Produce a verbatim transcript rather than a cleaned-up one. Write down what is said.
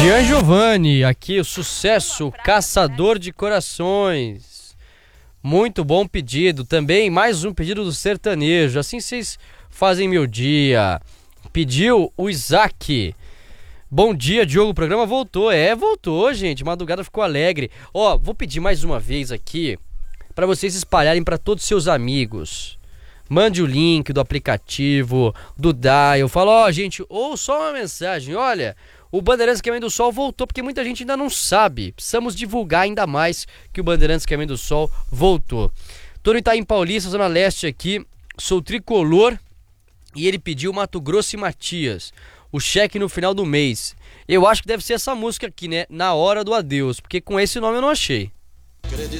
Gian Giovanni, aqui o sucesso, Caçador de Corações. Muito bom pedido. Também mais um pedido do sertanejo. Assim vocês fazem meu dia. Pediu o Isaac. Bom dia, Diogo. O programa voltou. É, voltou, gente. Madrugada ficou alegre. Ó, vou pedir mais uma vez aqui para vocês espalharem para todos os seus amigos. Mande o link do aplicativo, do Dial. Fala, ó, gente, ou só uma mensagem. Olha, o Bandeirantes Caminho do Sol voltou, porque muita gente ainda não sabe. Precisamos divulgar ainda mais que o Bandeirantes Caminho do Sol voltou. Tô no Itaim Paulista, Zona Leste aqui. Sou tricolor e ele pediu Mato Grosso e Matias. O cheque no final do mês. Eu acho que deve ser essa música aqui, né? Na hora do adeus, porque com esse nome eu não achei.